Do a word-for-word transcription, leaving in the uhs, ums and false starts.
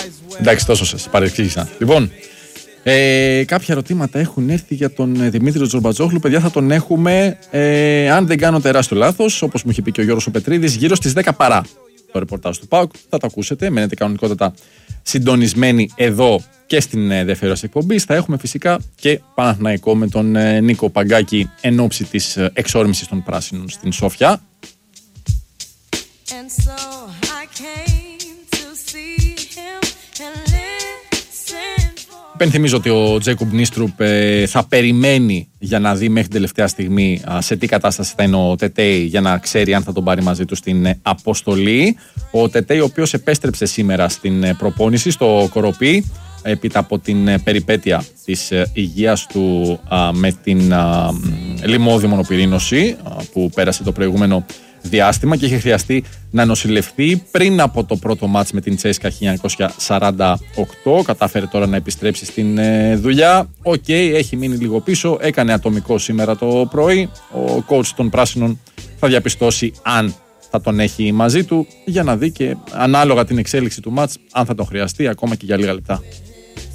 Εντάξει, τόσο σας παρεξήγησα. Λοιπόν, ε, κάποια ερωτήματα έχουν έρθει για τον Δημήτρη Τζορμπατζόγλου. Παιδιά, θα τον έχουμε, ε, αν δεν κάνω τεράστιο λάθος, όπως μου είχε πει και ο Γιώργος ο Πετρίδης, γύρω στις δέκα παρά το ρεπορτάζ του ΠΑΟΚ. Θα το ακούσετε, μένετε κανονικότατα συντονισμένοι εδώ και στην ε, δεύτερη εκπομπή. Θα έχουμε φυσικά και Παναθηναϊκό με τον ε, Νίκο Παγκάκη εν ώψη της ε, εξόρμησης των πράσινων στην Σόφια. So υπενθυμίζω ότι ο Τζέικομπ Νίστρουπ ε, θα περιμένει για να δει μέχρι την τελευταία στιγμή α, σε τι κατάσταση θα είναι ο Τετέι για να ξέρει αν θα τον πάρει μαζί του στην ε, αποστολή. Ο Τετέι, ο οποίος επέστρεψε σήμερα στην ε, προπόνηση στο Κοροπή έπειτα από την ε, περιπέτεια της ε, υγείας του α, με την α, λιμώδη μονοπυρήνωση α, που πέρασε το προηγούμενο διάστημα και είχε χρειαστεί να νοσηλευτεί πριν από το πρώτο μάτς με την Τσέσκα χίλια εννιακόσια σαράντα οκτώ. Κατάφερε τώρα να επιστρέψει στην ε, δουλειά. Οκ, okay, έχει μείνει λίγο πίσω. Έκανε ατομικό σήμερα το πρωί. Ο coach των Πράσινων θα διαπιστώσει αν θα τον έχει μαζί του για να δει και ανάλογα την εξέλιξη του μάτς αν θα τον χρειαστεί ακόμα και για λίγα λεπτά.